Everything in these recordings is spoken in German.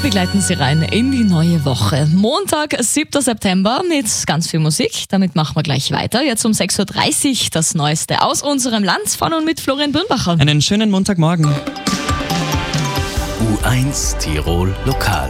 begleiten Sie rein in die neue Woche. Montag, 7. September mit ganz viel Musik. Damit machen wir gleich weiter. Jetzt um 6.30 Uhr das Neueste aus unserem Land von und mit Florian Birnbacher. Einen schönen Montagmorgen. U1 Tirol Lokal.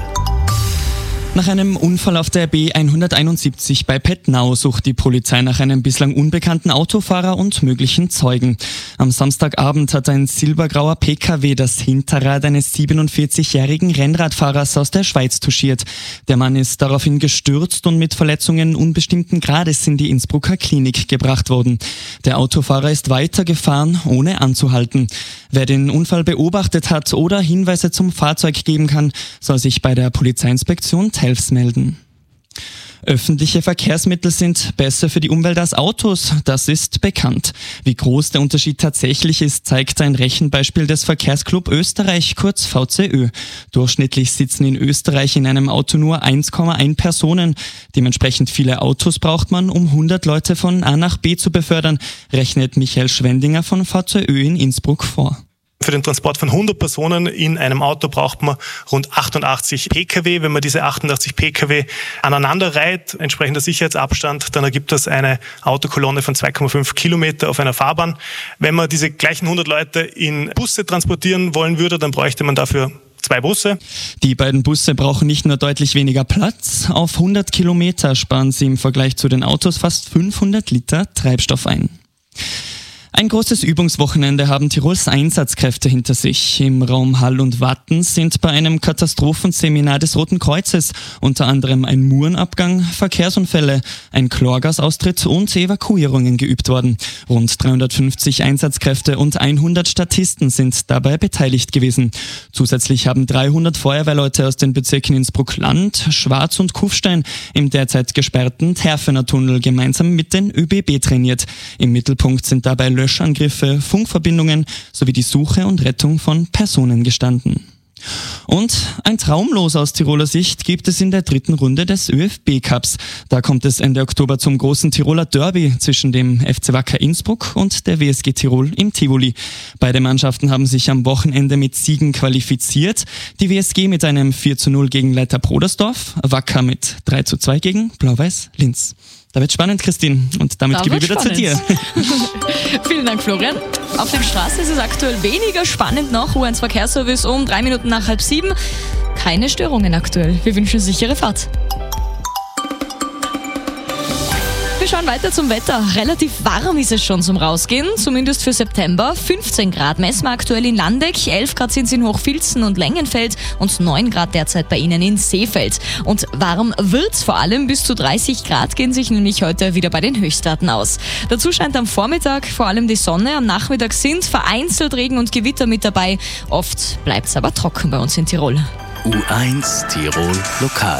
Nach einem Unfall auf der B171 bei Pettnau sucht die Polizei nach einem bislang unbekannten Autofahrer und möglichen Zeugen. Am Samstagabend hat ein silbergrauer PKW das Hinterrad eines 47-jährigen Rennradfahrers aus der Schweiz touchiert. Der Mann ist daraufhin gestürzt und mit Verletzungen unbestimmten Grades in die Innsbrucker Klinik gebracht worden. Der Autofahrer ist weitergefahren, ohne anzuhalten. Wer den Unfall beobachtet hat oder Hinweise zum Fahrzeug geben kann, soll sich bei der Polizeiinspektion melden. Öffentliche Verkehrsmittel sind besser für die Umwelt als Autos, das ist bekannt. Wie groß der Unterschied tatsächlich ist, zeigt ein Rechenbeispiel des Verkehrsclub Österreich, kurz VCÖ. Durchschnittlich sitzen in Österreich in einem Auto nur 1,1 Personen. Dementsprechend viele Autos braucht man, um 100 Leute von A nach B zu befördern, rechnet Michael Schwendinger von VCÖ in Innsbruck vor. Für den Transport von 100 Personen in einem Auto braucht man rund 88 Pkw. Wenn man diese 88 Pkw aneinander reiht, entsprechender Sicherheitsabstand, dann ergibt das eine Autokolonne von 2,5 Kilometer auf einer Fahrbahn. Wenn man diese gleichen 100 Leute in Busse transportieren wollen würde, dann bräuchte man dafür 2 Busse. Die beiden Busse brauchen nicht nur deutlich weniger Platz, auf 100 Kilometer sparen sie im Vergleich zu den Autos fast 500 Liter Treibstoff ein. Ein großes Übungswochenende haben Tirols Einsatzkräfte hinter sich. Im Raum Hall und Watten sind bei einem Katastrophenseminar des Roten Kreuzes unter anderem ein Murenabgang, Verkehrsunfälle, ein Chlorgasaustritt und Evakuierungen geübt worden. Rund 350 Einsatzkräfte und 100 Statisten sind dabei beteiligt gewesen. Zusätzlich haben 300 Feuerwehrleute aus den Bezirken Innsbruck-Land, Schwarz und Kufstein im derzeit gesperrten Terfener Tunnel gemeinsam mit den ÖBB trainiert. Im Mittelpunkt sind dabei Löschangriffe, Funkverbindungen sowie die Suche und Rettung von Personen gestanden. Und ein Traumlos aus Tiroler Sicht gibt es in der 3. Runde des ÖFB-Cups. Da kommt es Ende Oktober zum großen Tiroler Derby zwischen dem FC Wacker Innsbruck und der WSG Tirol im Tivoli. Beide Mannschaften haben sich am Wochenende mit Siegen qualifiziert. Die WSG mit einem 4:0 gegen Leiter Brodersdorf, Wacker mit 3:2 gegen Blau-Weiß Linz. Da wird spannend, Christine. Und damit gebe ich wieder zu dir. Vielen Dank, Florian. Auf der Straße ist es aktuell weniger spannend noch. U1 Verkehrsservice um 3 Minuten nach 6:30. Keine Störungen aktuell. Wir wünschen sichere Fahrt. Wir schauen weiter zum Wetter. Relativ warm ist es schon zum Rausgehen, zumindest für September. 15 Grad messen wir aktuell in Landeck, 11 Grad sind es in Hochfilzen und Längenfeld und 9 Grad derzeit bei Ihnen in Seefeld. Und warm wird's vor allem, bis zu 30 Grad gehen sich nämlich heute wieder bei den Höchstwerten aus. Dazu scheint am Vormittag vor allem die Sonne, am Nachmittag sind vereinzelt Regen und Gewitter mit dabei. Oft bleibt's aber trocken bei uns in Tirol. U1 Tirol Lokal.